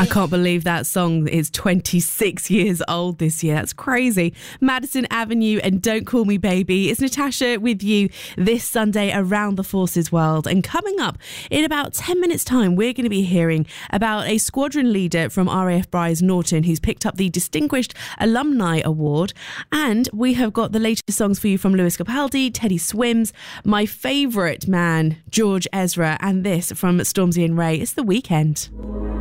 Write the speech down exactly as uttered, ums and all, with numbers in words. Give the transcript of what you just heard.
can't believe that song is twenty-six years old this year. That's crazy. Madison Avenue and Don't Call Me Baby. It's Natasha with you this Sunday around the Forces world. And coming up in about ten minutes time, we're going to be hearing about a squadron leader from R A F Brize Norton who's picked up the Distinguished Alumni Award. And we have got the latest songs for you from Lewis Capaldi, Teddy Swims, my favourite man, George Ezra, and this from Stormzy and Ray. It's The Weekend.